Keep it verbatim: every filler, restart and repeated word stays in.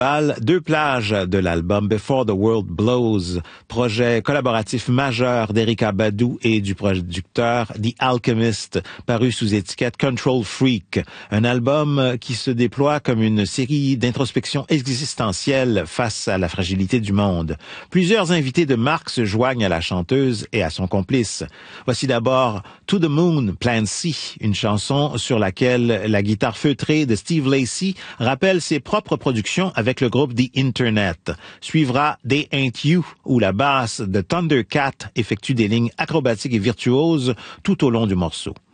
Deux plages de l'album Before the World Blows, projet collaboratif majeur d'Erykah Badu et du producteur The Alchemist, paru sous étiquette Control Freak, un album qui se déploie comme une série d'introspection existentielle face à la fragilité du monde. Plusieurs invités de marque se joignent à la chanteuse et à son complice. Voici d'abord To the Moon, Plan C, une chanson sur laquelle la guitare feutrée de Steve Lacy rappelle ses propres productions avec le groupe The Internet. Suivra They Ain't You, où la basse de Thundercat effectue des lignes acrobatiques et virtuoses tout au long du morceau.